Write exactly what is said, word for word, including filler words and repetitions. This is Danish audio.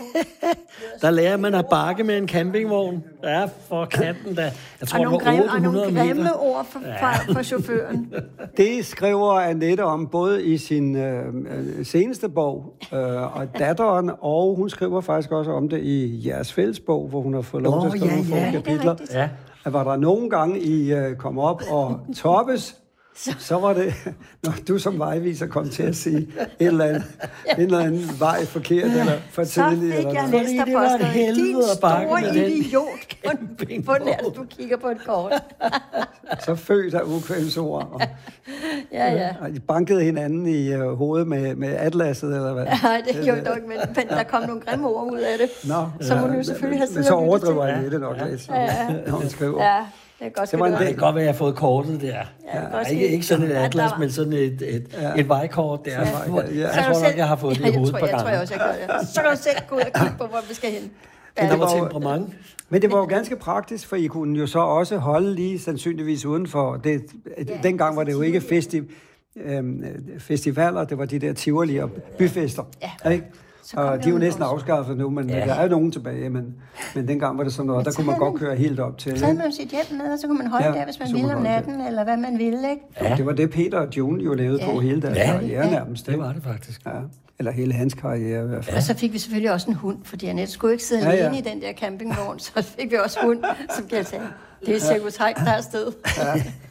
Der lærer man at bakke med en campingvogn. Ja, for katten da. Jeg tror, og nogle, det var grimme, og otte hundrede nogle grimme meter. ord for, for, for chaufføren. Det skriver Annette om både i sin øh, seneste bog, øh, og datteren, og hun skriver faktisk også om det i jeres fælles bog, hvor hun har fået lov til at skrive ja, nogle ja. få kapitler. Ja. At var der nogle gange, I øh, kom op og toppes, så var det, når du som vejviser kom til at sige en eller anden, en eller anden vej forkert eller for Så tidlig. fik Eller jeg noget. Lester det var et Poster. helvede Din at bakke med store den idiot. På nær, du kigger på et kort. Så født af ukvemsord. Og, Ja, ja. og de bankede hinanden i øh, hovedet med, med atlasset, eller hvad? Nej, det gjorde dog ikke, men, men der kom nogle grimme ord ud af det. Nå, Så må du jo selvfølgelig have men siddet så og lyttet til. overdriver jeg det nok lidt, når hun skriver. Ja, det er godt. Det var en det del- Det kan godt være, at jeg har fået kortet der. Ja, Ja, godt ikke, sige. ikke sådan et Ja, atlas, der var- men sådan et, et, Ja. et vejkort der. Ja. Jeg Ja. tror Så du nok, selv- jeg har fået det Ja, i jeg hovedet tror, på jeg tror jeg gangen. også, jeg gør det. Så kan du selv gå ud og kigge på, hvor vi skal hen. Der det var var jo- temperament. Men det var jo ganske praktisk, for I kunne jo så også holde lige sandsynligvis udenfor. Det, dengang var det jo ikke festi, øhm, festivaler, det var de der tivoli og byfester. Ja. Ikke? kom Og der de er jo jo næsten også. afskaffet nu, men Ja. ja. der er jo nogen tilbage. Men, men dengang var det sådan noget, der så kunne man havde godt man- køre helt op til. Så havde Ikke? man jo sit hjem med, og så kunne man holde Ja, der, hvis man så ville kunne om man holde natten, eller hvad man ville, ikke? Ja. Det var det, Peter og June jo levede Ja. på hele deres Ja. karriere Ja. nærmest. Det ikke? var det faktisk. Ja. Eller hele hans karriere i hvert fald. Og så fik vi selvfølgelig også en hund, fordi Annette skulle ikke sidde Ja, ja. alene i den der campingvogn, så fik vi også hund, som kan sige, det er Cirkus Heim, der er afsted. Ja.